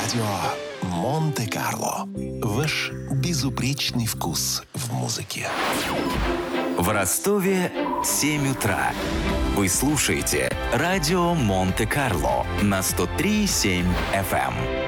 Радио Монте-Карло. Ваш безупречный вкус в музыке. В Ростове 7 утра. Вы слушаете Радио Монте-Карло на 103,7 FM.